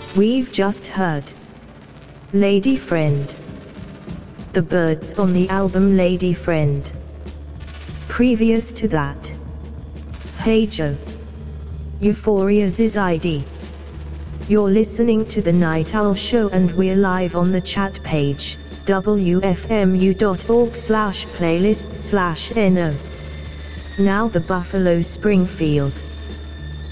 We've just heard Lady Friend, The Byrds on the album Lady Friend. Previous to that, Hey Joe, Euphoria's is ID. You're listening to The Night Owl Show and we're live on the chat page, wfmu.org/playlists/no. Now the Buffalo Springfield.